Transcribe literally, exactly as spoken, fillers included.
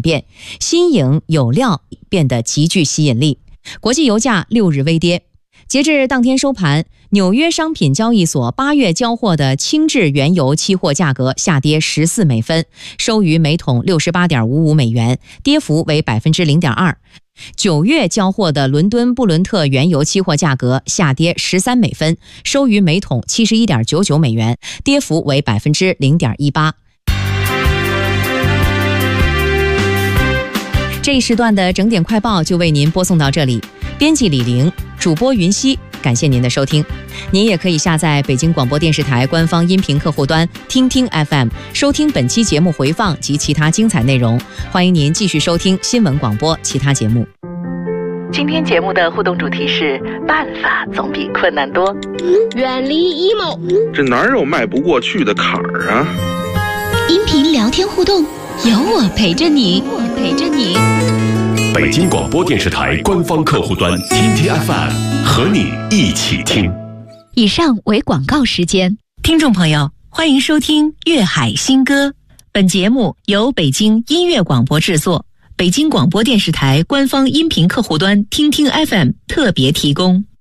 变，新颖有料变得极具吸引力。国际油价六日微跌。截至当天收盘，纽约商品交易所八月交货的轻质原油期货价格下跌十四美分，收于每桶六十八点五五美元，跌幅为百分之零点二。九月交货的伦敦布伦特原油期货价格下跌十三美分，收于每桶七十一点九九美元，跌幅为百分之零点一八。这一时段的整点快报就为您播送到这里，编辑李玲，主播云溪，感谢您的收听。您也可以下载北京广播电视台官方音频客户端听听 F M， 收听本期节目回放及其他精彩内容。欢迎您继续收听新闻广播其他节目。 今天节目的互动主题是办法总比困难多， 远离 emo， 这哪有迈不过去的坎儿啊？ 音频聊天互动，有我陪着你，我陪着你。 北京广播电视台官方客户端听听 F M， 和你一起听。 以上为广告时间。 听众朋友，欢迎收听粤海新歌。本节目由北京音乐广播制作，北京广播电视台官方音频客户端听听 F M 特别提供。